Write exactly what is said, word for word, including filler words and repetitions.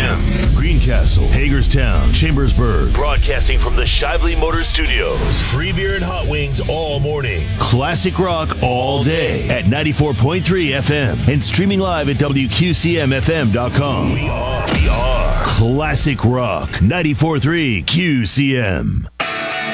M. Greencastle, Hagerstown, Chambersburg. Broadcasting from the Shively Motor Studios. Free beer and hot wings all morning. Classic rock all day at ninety-four point three F M. And streaming live at W Q C M F M dot com. We are, we are Classic Rock ninety-four point three Q C M.